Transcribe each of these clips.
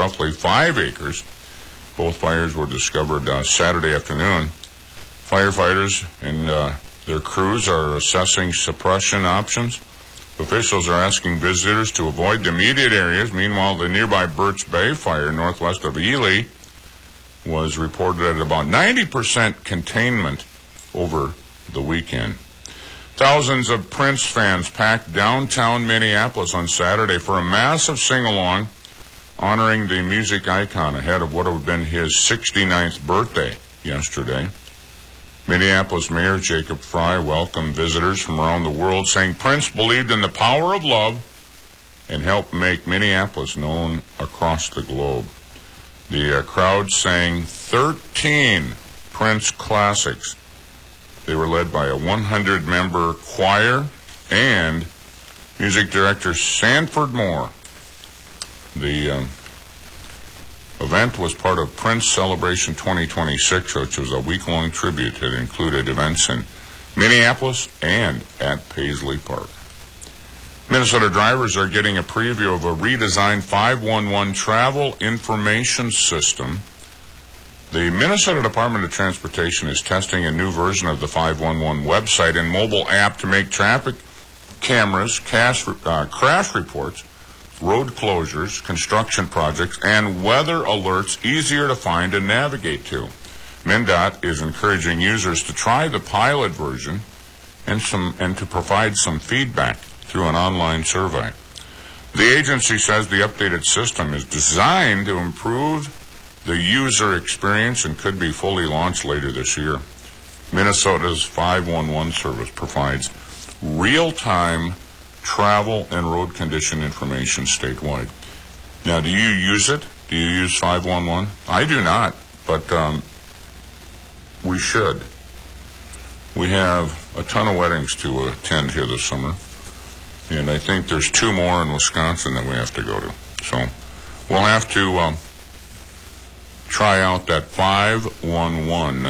roughly 5 acres. Both fires were discovered Saturday afternoon. Firefighters and their crews are assessing suppression options. Officials are asking visitors to avoid the immediate areas. Meanwhile, the nearby Birch Bay fire northwest of Ely was reported at about 90% containment over the weekend. Thousands of Prince fans packed downtown Minneapolis on Saturday for a massive sing-along honoring the music icon ahead of what would have been his 69th birthday yesterday. Minneapolis Mayor Jacob Frey welcomed visitors from around the world, saying Prince believed in the power of love and helped make Minneapolis known across the globe. The crowd sang 13 Prince classics. They were led by a 100-member choir and music director Sanford Moore. The event was part of Prince Celebration 2026, which was a week-long tribute that included events in Minneapolis and at Paisley Park. Minnesota drivers are getting a preview of a redesigned 511 travel information system. The Minnesota Department of Transportation is testing a new version of the 511 website and mobile app to make traffic cameras, crash reports, road closures, construction projects, and weather alerts easier to find and navigate to. MnDOT is encouraging users to try the pilot version and to provide some feedback through an online survey. The agency says the updated system is designed to improve the user experience and could be fully launched later this year. Minnesota's 511 service provides real-time travel and road condition information statewide. Now, do you use it? Do you use 511? I do not, but we should. We have a ton of weddings to attend here this summer, and I think there's 2 more in Wisconsin that we have to go to. So we'll have to try out that 511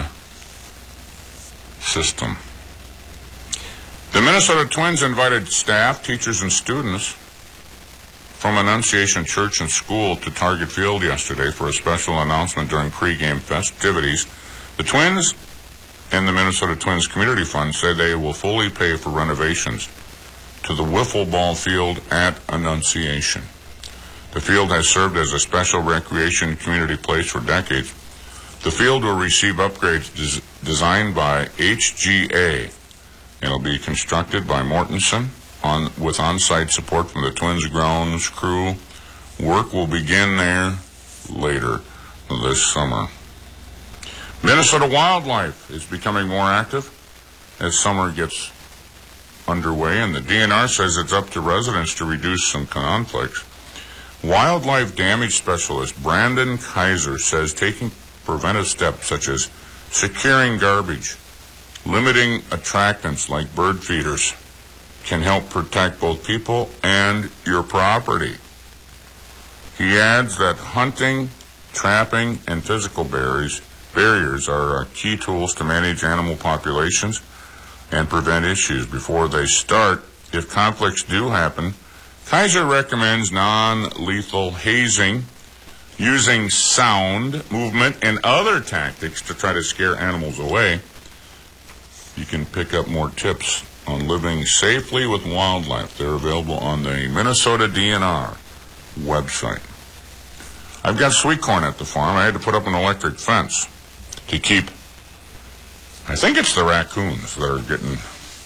system. The Minnesota Twins invited staff, teachers, and students from Annunciation Church and School to Target Field yesterday for a special announcement during pregame festivities. The Twins and the Minnesota Twins Community Fund say they will fully pay for renovations to the wiffle ball field at Annunciation. The field has served as a special recreation community place for decades. The field will receive upgrades designed by HGA, and will be constructed by Mortensen with on-site support from the Twins grounds crew. Work will begin there later this summer. Minnesota wildlife is becoming more active as summer gets underway, and the DNR says it's up to residents to reduce some conflicts. Wildlife damage specialist Brandon Kaiser says taking preventive steps such as securing garbage, limiting attractants like bird feeders, can help protect both people and your property. He adds that hunting, trapping, and physical barriers are key tools to manage animal populations and prevent issues before they start. If conflicts do happen, Kaiser recommends non-lethal hazing, using sound, movement, and other tactics to try to scare animals away. You can pick up more tips on living safely with wildlife. They're available on the Minnesota DNR website. I've got sweet corn at the farm. I had to put up an electric fence to keep, I think it's the raccoons that are getting,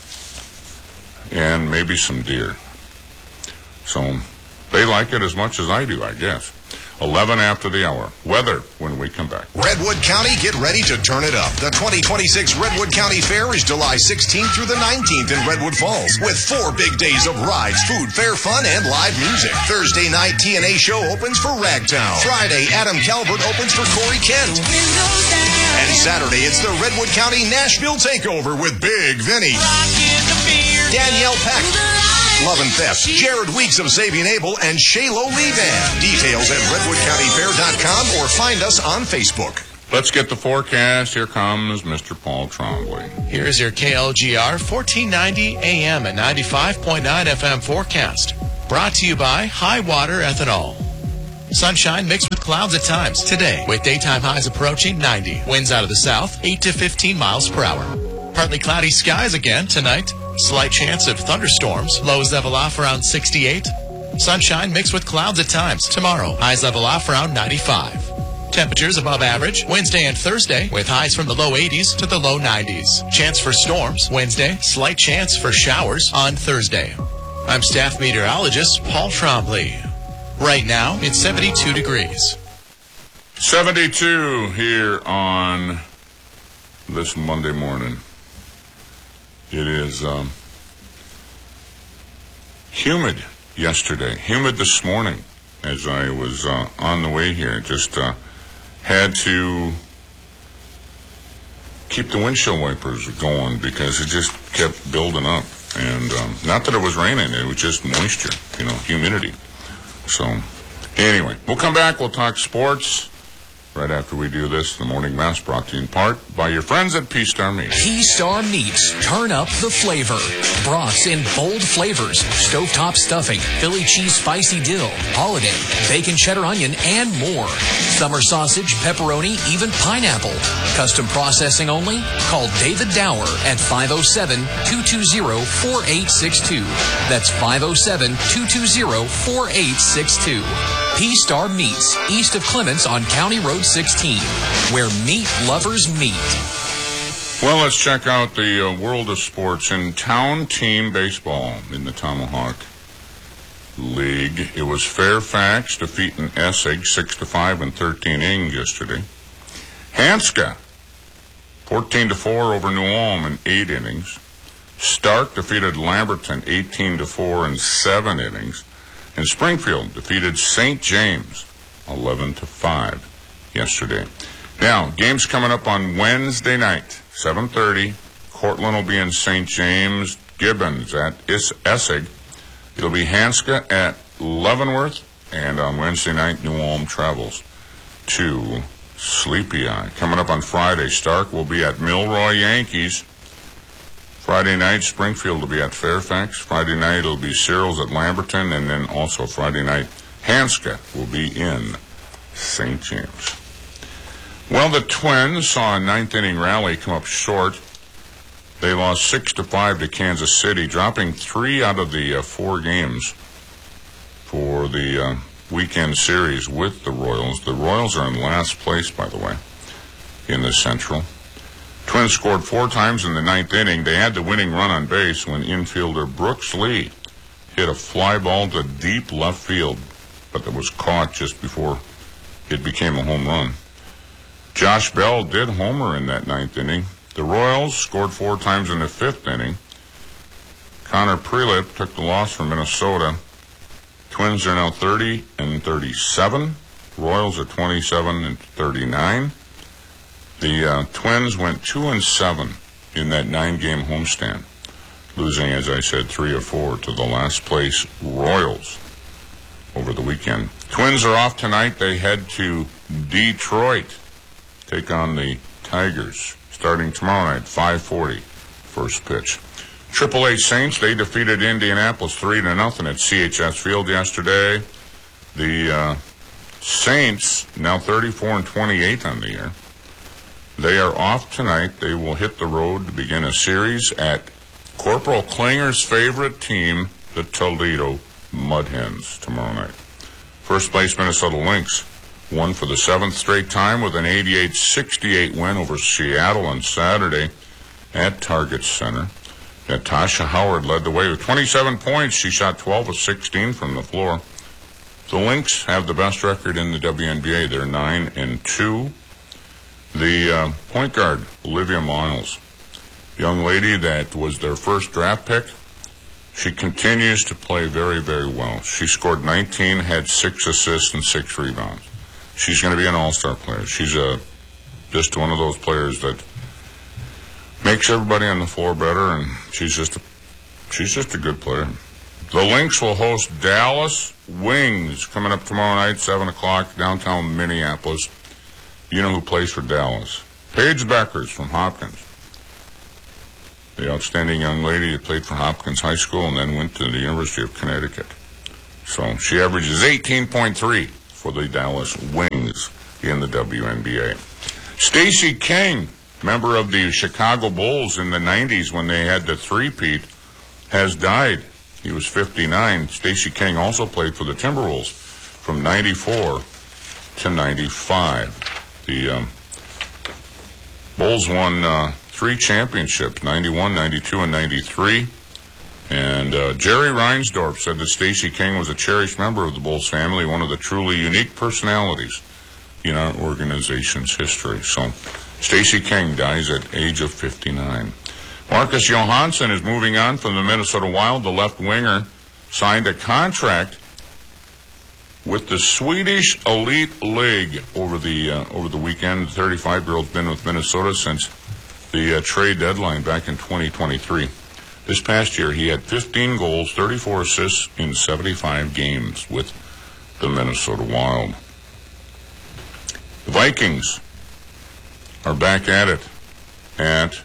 and maybe some deer. So they like it as much as I do, I guess. 11 after the hour. Weather when we come back. Redwood County, get ready to turn it up. The 2026 Redwood County Fair is July 16th through the 19th in Redwood Falls, with 4 big days of rides, food, fair, fun, and live music. Thursday night, TNA show opens for Ragtown. Friday, Adam Calvert opens for Corey Kent. And Saturday, it's the Redwood County Nashville Takeover with Big Vinny, Danielle Peck, Love and Theft, Jared Weeks of Saving Abel, and Shaylo Levan. Details at redwoodcountyfair.com or find us on Facebook. Let's get the forecast. Here comes Mr. Paul Trombley. Here's your KLGR 1490 AM and 95.9 FM forecast. Brought to you by High Water Ethanol. Sunshine mixed with clouds at times today, with daytime highs approaching 90. Winds out of the south, 8 to 15 miles per hour. Partly cloudy skies again tonight. Slight chance of thunderstorms. Lows level off around 68. Sunshine mixed with clouds at times tomorrow. Highs level off around 95. Temperatures above average Wednesday and Thursday, with highs from the low 80s to the low 90s. Chance for storms Wednesday, slight chance for showers on Thursday. I'm staff meteorologist Paul Trombley. Right now, it's 72 degrees. 72 here on this Monday morning. It is humid yesterday, humid this morning as I was on the way here. Just had to keep the windshield wipers going because it just kept building up. And not that it was raining, it was just moisture, humidity. So anyway, we'll come back, we'll talk sports right after we do this. The Morning Mass brought to you in part by your friends at P-Star Meats. P-Star Meats. Turn up the flavor. Broths in bold flavors. Stovetop stuffing, Philly cheese spicy dill, holiday, bacon cheddar onion, and more. Summer sausage, pepperoni, even pineapple. Custom processing only? Call David Dower at 507-220-4862. That's 507-220-4862. P-Star Meats, east of Clements on County Road 16, where meat lovers meet. Well, let's check out the world of sports. In town team baseball in the Tomahawk League, it was Fairfax defeating Essig 6-5 in 13 innings yesterday. Hanska 14-4 over New Ulm in 8 innings. Stark defeated Lamberton 18-4 in 7 innings. And Springfield defeated St. James 11-5 yesterday. Now, games coming up on Wednesday night, 7:30. Cortland will be in St. James. Gibbons at Essig. It'll be Hanska at Leavenworth. And on Wednesday night, New Ulm travels to Sleepy Eye. Coming up on Friday, Stark will be at Milroy Yankees. Friday night, Springfield will be at Fairfax. Friday night, it'll be Cyril's at Lamberton. And then also Friday night, Hanska will be in St. James. Well, the Twins saw a ninth-inning rally come up short. They lost 6-5 to Kansas City, dropping 3 out of the 4 games for the weekend series with the Royals. The Royals are in last place, by the way, in the Central. Twins scored 4 times in the ninth inning. They had the winning run on base when infielder Brooks Lee hit a fly ball to deep left field, but that was caught just before it became a home run. Josh Bell did homer in that ninth inning. The Royals scored 4 times in the 5th inning. Connor Prelip took the loss from Minnesota. Twins are now 30-37. Royals are 27-39. The Twins went 2-7 in that 9-game homestand, losing, as I said, 3 of 4 to the last place Royals over the weekend. Twins are off tonight. They head to Detroit, take on the Tigers, starting tomorrow night, 5:40, first pitch. AAA Saints, they defeated Indianapolis 3-0 at CHS Field yesterday. The Saints, now 34-28 on the year. They are off tonight. They will hit the road to begin a series at Corporal Klinger's favorite team, the Toledo Mud Hens, tomorrow night. First place Minnesota Lynx won for the 7th straight time with an 88-68 win over Seattle on Saturday at Target Center. Natasha Howard led the way with 27 points. She shot 12 of 16 from the floor. The Lynx have the best record in the WNBA. They're 9-2. The point guard, Olivia Miles, young lady that was their first draft pick, she continues to play very, very well. She scored 19, had 6 assists and 6 rebounds. She's going to be an all-star player. She's just one of those players that makes everybody on the floor better, and she's just a good player. The Lynx will host Dallas Wings coming up tomorrow night, 7 o'clock, downtown Minneapolis. You know who plays for Dallas? Paige Beckers from Hopkins. The outstanding young lady that played for Hopkins High School and then went to the University of Connecticut. So she averages 18.3, for the Dallas Wings in the WNBA. Stacey King, member of the Chicago Bulls in the 90s when they had the three-peat, has died. He was 59. Stacey King also played for the Timberwolves from 94 to 95. The Bulls won 3 championships, 91, 92, and 93. And Jerry Reinsdorf said that Stacey King was a cherished member of the Bulls family, one of the truly unique personalities in our organization's history. So Stacey King dies at age of 59. Marcus Johansson is moving on from the Minnesota Wild. The left winger signed a contract with the Swedish Elite League over the weekend. The 35-year-old's been with Minnesota since the trade deadline back in 2023. This past year, he had 15 goals, 34 assists in 75 games with the Minnesota Wild. The Vikings are back at it at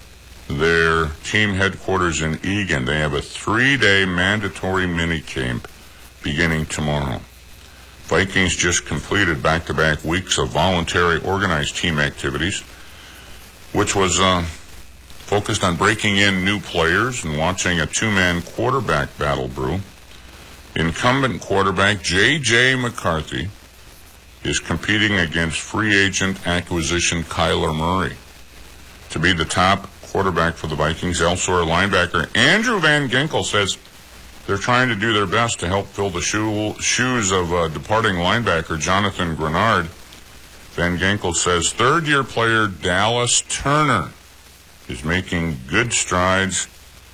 their team headquarters in Eagan. They have a 3-day mandatory mini-camp beginning tomorrow. Vikings just completed back-to-back weeks of voluntary organized team activities, which was focused on breaking in new players and watching a 2-man quarterback battle brew. Incumbent quarterback J.J. McCarthy is competing against free agent acquisition Kyler Murray to be the top quarterback for the Vikings. Elsewhere, linebacker Andrew Van Ginkel says they're trying to do their best to help fill the shoes of departing linebacker Jonathan Grenard. Van Ginkel says third-year player Dallas Turner is making good strides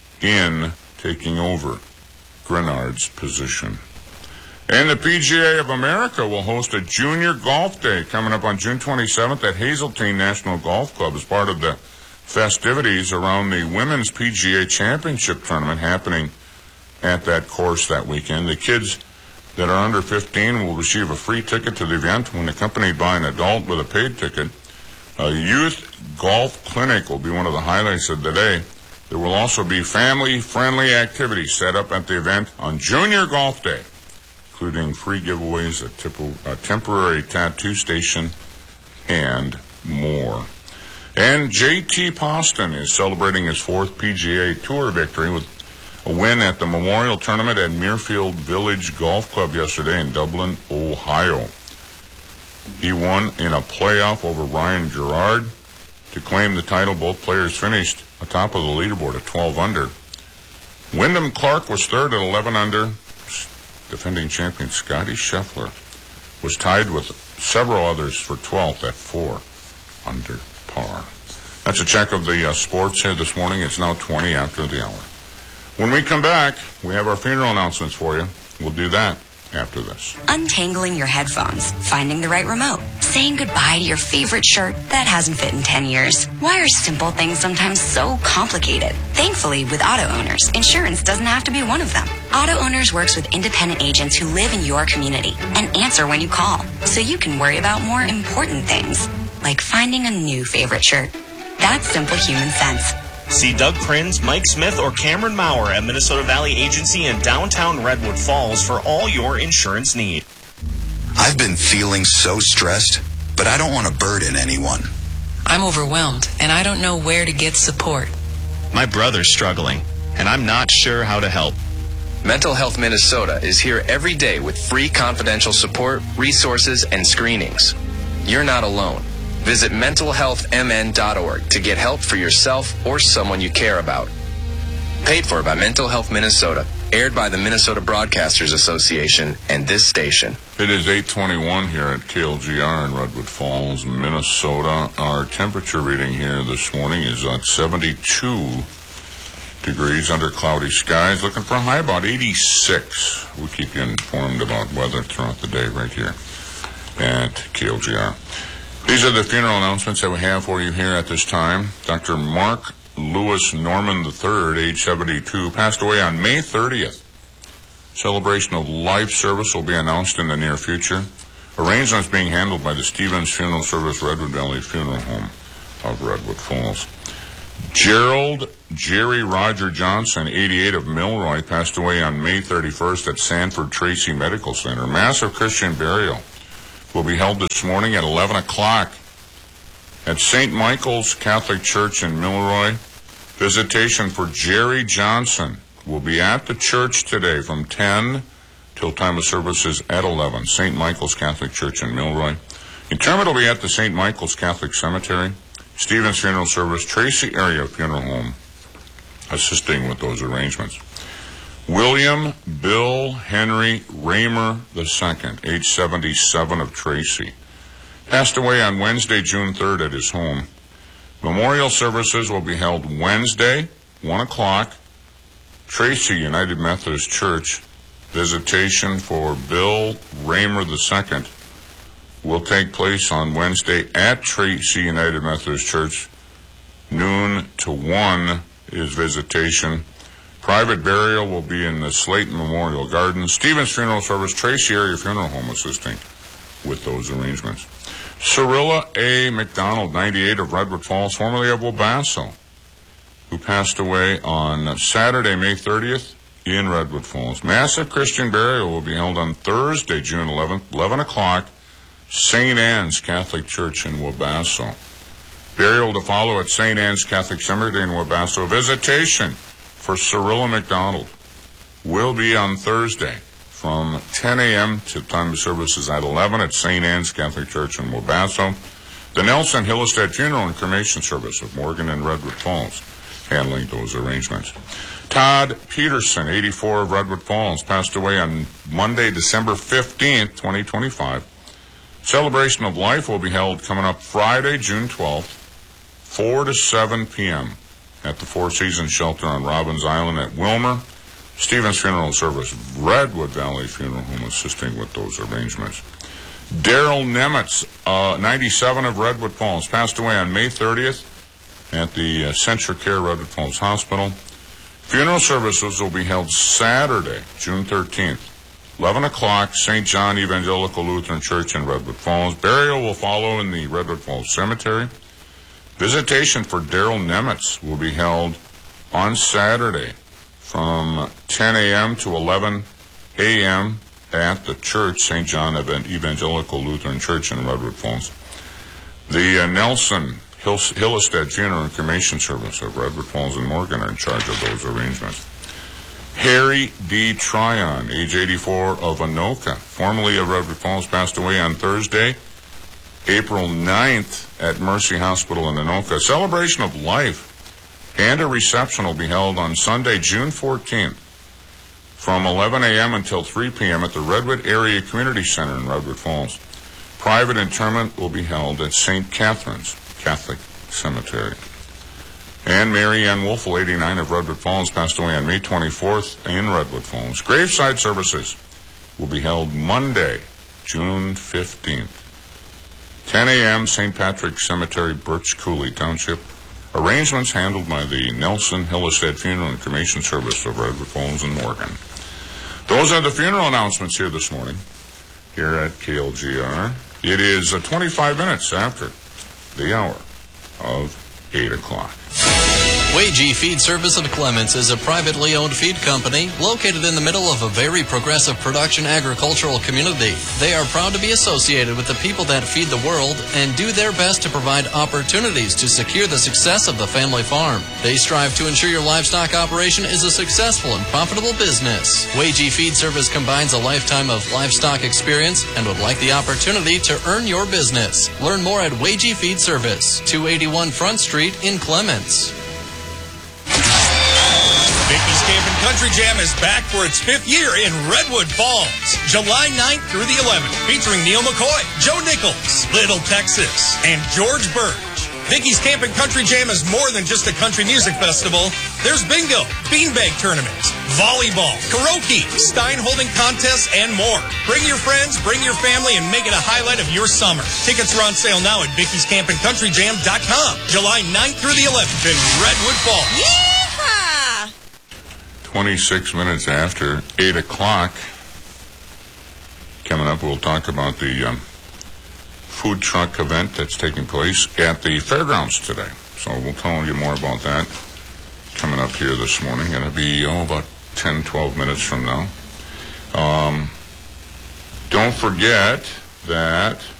in taking over Grenard's position. And the PGA of America will host a junior golf day coming up on June 27th at Hazeltine National Golf Club as part of the festivities around the Women's PGA Championship Tournament happening at that course that weekend. The kids that are under 15 will receive a free ticket to the event when accompanied by an adult with a paid ticket. A youth golf clinic will be one of the highlights of the day. There will also be family-friendly activities set up at the event on Junior Golf Day, including free giveaways, a temporary tattoo station, and more. And J.T. Poston is celebrating his 4th PGA Tour victory with a win at the Memorial Tournament at Muirfield Village Golf Club yesterday in Dublin, Ohio. He won in a playoff over Ryan Gerard to claim the title. Both players finished atop of the leaderboard at 12 under. Wyndham Clark was third at 11 under. Defending champion Scotty Scheffler was tied with several others for 12th at 4 under par. That's a check of the sports here this morning. It's now 20 after the hour. When we come back, we have our funeral announcements for you. We'll do that after this. Untangling your headphones, finding the right remote, saying goodbye to your favorite shirt that hasn't fit in 10 years. Why are simple things sometimes so complicated? Thankfully, with Auto Owners, insurance doesn't have to be one of them. Auto Owners works with independent agents who live in your community and answer when you call, so you can worry about more important things, like finding a new favorite shirt. That's simple human sense. See Doug Prinz, Mike Smith, or Cameron Maurer at Minnesota Valley Agency in downtown Redwood Falls for all your insurance needs. I've been feeling so stressed, but I don't want to burden anyone. I'm overwhelmed, and I don't know where to get support. My brother's struggling, and I'm not sure how to help. Mental Health Minnesota is here every day with free confidential support, resources, and screenings. You're not alone. Visit mentalhealthmn.org to get help for yourself or someone you care about. Paid for by Mental Health Minnesota. Aired by the Minnesota Broadcasters Association and this station. It is 8:21 here at KLGR in Redwood Falls, Minnesota. Our temperature reading here this morning is at 72 degrees under cloudy skies. Looking for a high about 86. We'll keep you informed about weather throughout the day right here at KLGR. These are the funeral announcements that we have for you here at this time. Dr. Mark Lewis Norman III, age 72, passed away on May 30th. Celebration of life service will be announced in the near future. Arrangements being handled by the Stevens Funeral Service Redwood Valley Funeral Home of Redwood Falls. Gerald Jerry Roger Johnson, 88, of Milroy, passed away on May 31st at Sanford Tracy Medical Center. Massive Christian burial will be held this morning at 11 o'clock at St. Michael's Catholic Church in Milroy. Visitation for Jerry Johnson will be at the church today from 10 till time of services at 11. St. Michael's Catholic Church in Milroy. Interment will be at the St. Michael's Catholic Cemetery. Stevens Funeral Service, Tracy Area Funeral Home, assisting with those arrangements. William Bill Henry Raymer II, age 77, of Tracy, passed away on Wednesday, June 3rd at his home. Memorial services will be held Wednesday, 1 o'clock, Tracy United Methodist Church. Visitation for Bill Raymer II will take place on Wednesday at Tracy United Methodist Church. Noon to 1 is visitation. Private burial will be in the Slayton Memorial Garden. Stevens Funeral Service, Tracy Area Funeral Home, assisting with those arrangements. Cyrilla A. McDonald, 98, of Redwood Falls, formerly of Wabasso, who passed away on Saturday, May 30th in Redwood Falls. Massive Christian burial will be held on Thursday, June 11th, 11 o'clock, St. Anne's Catholic Church in Wabasso. Burial to follow at St. Anne's Catholic Cemetery in Wabasso. Visitation for Cyrilla McDonald will be on Thursday from 10 a.m. to time of services at 11 at St. Anne's Catholic Church in Wabasso. The Nelson Hillestead Funeral and Cremation Service of Morgan and Redwood Falls handling those arrangements. Todd Peterson, 84, of Redwood Falls, passed away on Monday, December 15th, 2025. Celebration of Life will be held coming up Friday, June 12th, 4 to 7 p.m. at the Four Seasons Shelter on Robbins Island at Wilmer. Stevens Funeral Service, Redwood Valley Funeral Home, assisting with those arrangements. Daryl Nemitz, 97, of Redwood Falls, passed away on May 30th at the CentraCare Redwood Falls Hospital. Funeral services will be held Saturday, June 13th, 11 o'clock, St. John Evangelical Lutheran Church in Redwood Falls. Burial will follow in the Redwood Falls Cemetery. Visitation for Daryl Nemitz will be held on Saturday from 10 a.m. to 11 a.m. at the church, St. John Evangelical Lutheran Church in Redwood Falls. The Nelson Hillestead Funeral and Cremation Service of Redwood Falls and Morgan are in charge of those arrangements. Harry D. Tryon, age 84, of Anoka, formerly of Redwood Falls, passed away on Thursday, April 9th at Mercy Hospital in Anoka. Celebration of Life and a reception will be held on Sunday, June 14th from 11 a.m. until 3 p.m. at the Redwood Area Community Center in Redwood Falls. Private interment will be held at St. Catherine's Catholic Cemetery. And Mary Ann Wolfel, 89, of Redwood Falls, passed away on May 24th in Redwood Falls. Graveside services will be held Monday, June 15th. 10 a.m., St. Patrick's Cemetery, Birch Coulee Township. Arrangements handled by the Nelson Hillestead Funeral and Cremation Service of Redwood Falls and Morgan. Those are the funeral announcements here this morning, here at KLGR. It is 25 minutes after the hour of 8 o'clock. Wagee Feed Service of Clements is a privately owned feed company located in the middle of a very progressive production agricultural community. They are proud to be associated with the people that feed the world and do their best to provide opportunities to secure the success of the family farm. They strive to ensure your livestock operation is a successful and profitable business. Wagee Feed Service combines a lifetime of livestock experience and would like the opportunity to earn your business. Learn more at Wagee Feed Service, 281 Front Street in Clements. Vicky's Camping Country Jam is back for its 5th year in Redwood Falls, July 9th through the 11th, featuring Neil McCoy, Joe Nichols, Little Texas, and George Burge. Vicky's Camping Country Jam is more than just a country music festival. There's bingo, beanbag tournaments, volleyball, karaoke, Stein holding contests, and more. Bring your friends, bring your family, and make it a highlight of your summer. Tickets are on sale now at Vicky'sCampingCountryJam.com, July 9th through the 11th in Redwood Falls. Yeehaw! 26 minutes after 8 o'clock. Coming up, we'll talk about the food truck event that's taking place at the fairgrounds today. So we'll tell you more about that coming up here this morning. Going to be, about 10, 12 minutes from now. Don't forget that